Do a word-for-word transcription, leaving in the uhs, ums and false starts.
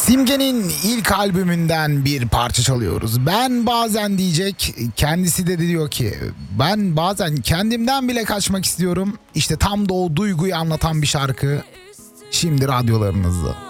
Simge'nin ilk albümünden bir parça çalıyoruz. Ben bazen diyecek, kendisi de diyor ki ben bazen kendimden bile kaçmak istiyorum. İşte tam da o duyguyu anlatan bir şarkı. Şimdi radyolarınızda.